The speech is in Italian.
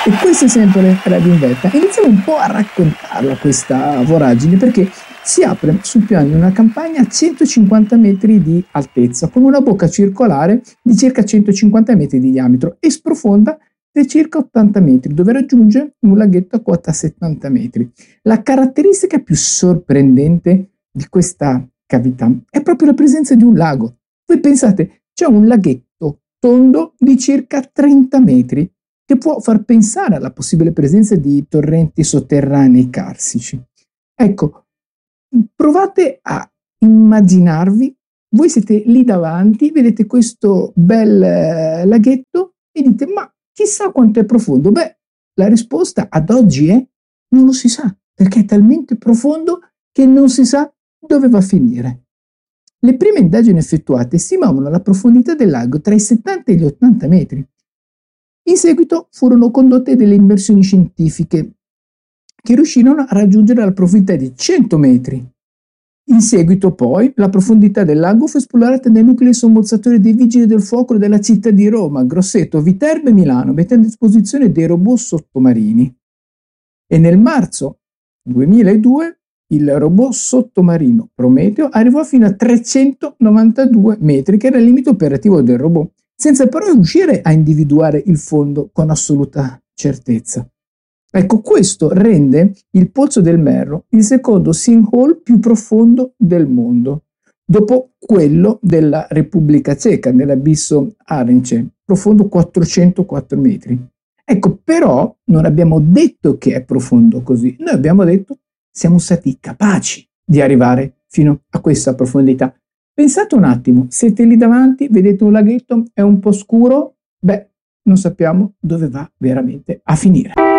E questo è sempre Radio Invetta. Iniziamo un po' a raccontarla questa voragine, perché si apre sul piano di una campagna a 150 metri di altezza, con una bocca circolare di circa 150 metri di diametro e sprofonda di circa 80 metri, dove raggiunge un laghetto a quota 70 metri. La caratteristica più sorprendente di questa cavità è proprio la presenza di un lago. Voi pensate, c'è un laghetto tondo di circa 30 metri, che può far pensare alla possibile presenza di torrenti sotterranei carsici. Ecco, provate a immaginarvi, voi siete lì davanti, vedete questo bel laghetto e dite, ma chissà quanto è profondo. Beh, la risposta ad oggi è non lo si sa, perché è talmente profondo che non si sa dove va a finire. Le prime indagini effettuate stimavano la profondità del lago tra i 70 e gli 80 metri. In seguito furono condotte delle immersioni scientifiche che riuscirono a raggiungere la profondità di 100 metri. In seguito poi la profondità del lago fu esplorata dai nuclei sommozzatori dei vigili del fuoco della città di Roma, Grosseto, Viterbo e Milano, mettendo a disposizione dei robot sottomarini. E nel marzo 2002 il robot sottomarino Prometeo arrivò fino a 392 metri, che era il limite operativo del robot, senza però riuscire a individuare il fondo con assoluta certezza. Ecco, questo rende il Pozzo del Merro il secondo sinkhole più profondo del mondo, dopo quello della Repubblica Ceca, nell'abisso Arence, profondo 404 metri. Ecco, però non abbiamo detto che è profondo così, noi abbiamo detto siamo stati capaci di arrivare fino a questa profondità. Pensate un attimo, siete lì davanti, vedete un laghetto, è un po' scuro, beh, non sappiamo dove va veramente a finire.